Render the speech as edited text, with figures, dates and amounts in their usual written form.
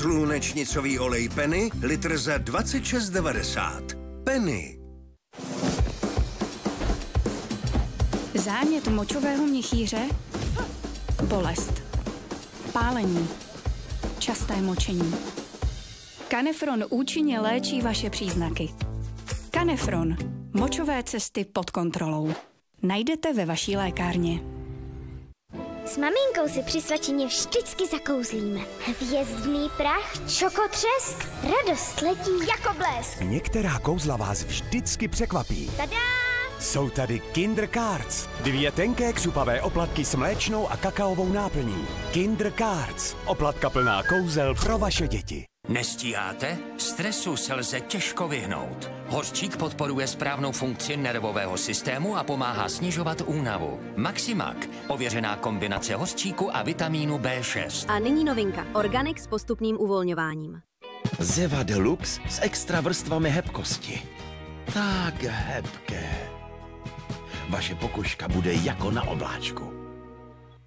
Slunečnicový olej Penny, litr za 26,90. Penny. Zánět močového měchýře, bolest, pálení, časté močení. Kanefron účinně léčí vaše příznaky. Kanefron. Močové cesty pod kontrolou. Najdete ve vaší lékárně. S maminkou si při svačině vždycky zakouzlíme. Hvězdný prach, čokotřesk, radost letí jako blesk. Některá kouzla vás vždycky překvapí. Tada! Jsou tady Kinder Cards. 2 tenké křupavé oplatky s mléčnou a kakaovou náplní. Kinder Cards. Oplatka plná kouzel pro vaše děti. Nestíháte? Stresu se lze těžko vyhnout. Hořčík podporuje správnou funkci nervového systému a pomáhá snižovat únavu. Maximak, ověřená kombinace hořčíku a vitamínu B6. A nyní novinka. Organic s postupným uvolňováním. Zeva Deluxe s extra vrstvami hebkosti. Tak hebké. Vaše pokožka bude jako na obláčku.